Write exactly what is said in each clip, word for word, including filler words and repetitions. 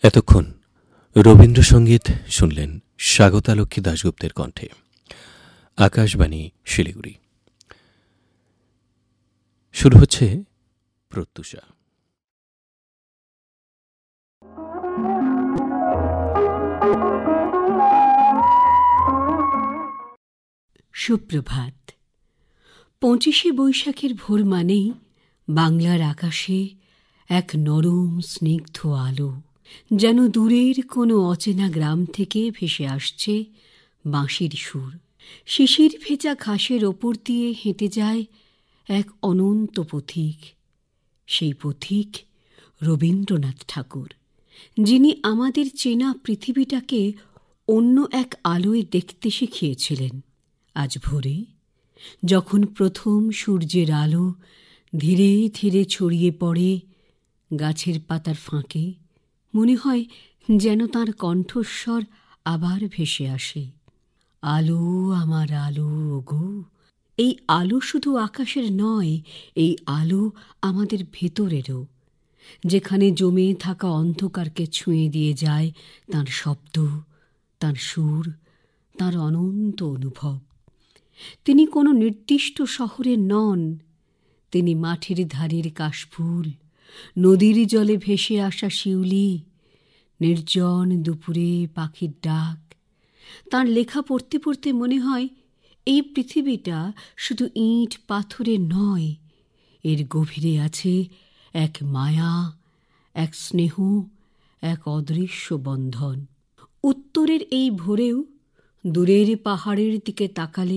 এতক্ষণ রবীন্দ্রসঙ্গীত শুনলেন স্বাগতালক্ষ্মী দাশগুপ্তের কণ্ঠে। আকাশবাণী শিলিগুড়ি। শুরু হচ্ছে প্রত্যুষা। সুপ্রভাত। পঁচিশে বৈশাখের ভোর মানেই বাংলার আকাশে এক নরম স্নিগ্ধ আলো, যেন দূরের কোনো অচেনা গ্রাম থেকে ভেসে আসছে বাঁশির সুর। শিশির ভেজা ঘাসের ওপর দিয়ে হেঁটে যায় এক অনন্ত পথিক। সেই পথিক রবীন্দ্রনাথ ঠাকুর, যিনি আমাদের চেনা পৃথিবীটাকে অন্য এক আলোয় দেখতে শিখিয়েছিলেন। আজ ভোরে যখন প্রথম সূর্যের আলো ধীরে ধীরে ছড়িয়ে পড়ে গাছের পাতার ফাঁকে, মনে হয় যেন তাঁর কণ্ঠস্বর আবার ভেসে আসে। আলো আমার আলো ওগো। এই আলো শুধু আকাশের নয়, এই আলো আমাদের ভেতরেরও, যেখানে জমে থাকা অন্ধকারকে ছুঁয়ে দিয়ে যায় তাঁর শব্দ, তাঁর সুর, তাঁর অনন্ত অনুভব। তিনি কোনো নির্দিষ্ট শহরের নন, তিনি মাঠের ধারের কাশফুল, নদীর জলে ভেসে আসা শিউলি, নির্জন দুপুরে পাখির ডাক। তাঁর লেখা পড়তে পড়তে মনে হয় এই পৃথিবীটা শুধু ইট পাথরের নয়, এর গভীরে আছে এক মায়া, এক স্নেহ, এক অদৃশ্য বন্ধন। উত্তরের এই ভোরেও দূরের পাহাড়ের দিকে তাকালে,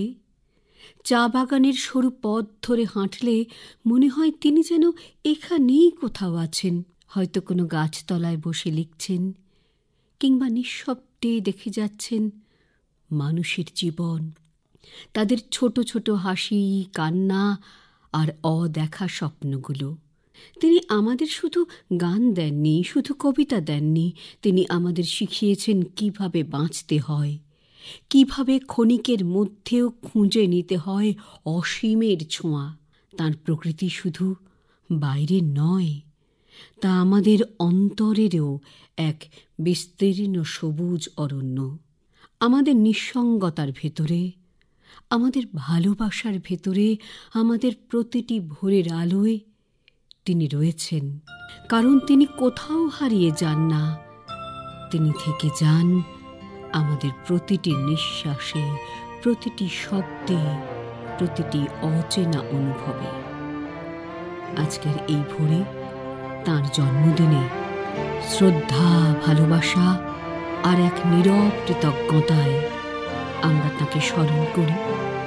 চা বাগানের সরু পথ ধরে হাঁটলে মনে হয় তিনি যেন এখানেই কোথাও আছেন। হয়তো কোনো গাছতলায় বসে লিখছেন, কিংবা নিঃশব্দে দেখে যাচ্ছেন মানুষের জীবন, তাদের ছোট ছোট হাসি, কান্না আর অদেখা স্বপ্নগুলো। তিনি আমাদের শুধু গান দেননি, শুধু কবিতা দেননি, তিনি আমাদের শিখিয়েছেন কিভাবে বাঁচতে হয়, কিভাবে ক্ষণিকের মধ্যেও খুঁজে নিতে হয় অসীমের ছোঁয়া। তাঁর প্রকৃতি শুধু বাইরের নয়, তা আমাদের অন্তরেরও এক বিস্তীর্ণ সবুজ অরণ্য। আমাদের নিঃসঙ্গতার ভেতরে, আমাদের ভালোবাসার ভেতরে, আমাদের প্রতিটি ভোরের আলোয় তিনি রয়েছেন। কারণ তিনি কোথাও হারিয়ে যান না, তিনি থেকে যান আমাদের প্রতিটি নিঃশ্বাসে, প্রতিটি শব্দে, প্রতিটি অচেনা অনুভবে। আজকের এই ভোরে তাঁর জন্মদিনে শ্রদ্ধা, ভালোবাসা আর এক নীরব কৃতজ্ঞতায় আমরা তাঁকে স্মরণ করি।